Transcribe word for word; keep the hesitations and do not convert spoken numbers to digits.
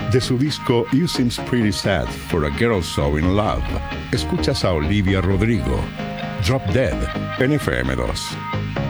De su disco You Seems Pretty Sad for a Girl So in Love, escuchas a Olivia Rodrigo, Drop Dead, en F M dos.